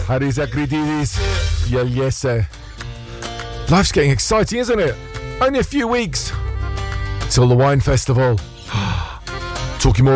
Haris Akrididis. Yelyese. Life's getting exciting, isn't it? Only a few weeks till the wine festival. Talking more